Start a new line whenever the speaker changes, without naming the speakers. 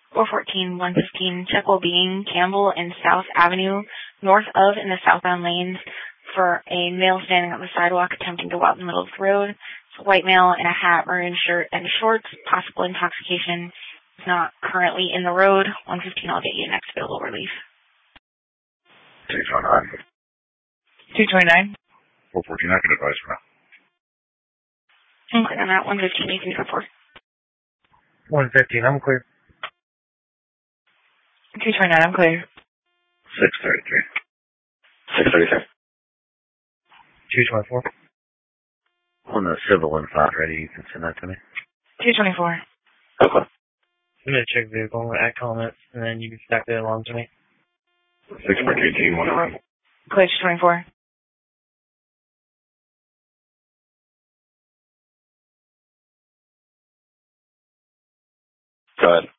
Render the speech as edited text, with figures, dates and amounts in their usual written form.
414, 115, check well-being, Campbell and South Avenue, north of in the southbound lanes for a male standing on the sidewalk attempting to go out in the middle of the road. It's a white male in a hat, maroon shirt, and shorts. Possible intoxication. Is not currently in the road. 115, I'll get you next available relief.
229.
229.
414, I can advise for now.
I'm clear on that. 115, you can go for.
115, I'm clear.
229, I'm clear.
633. 633.
224.
On the civil and file ready, you can send that to me.
224.
Okay.
I'm going to check vehicle, add comments, and then you can stack that along to me.
614, 1.
Clear 224.
Go ahead.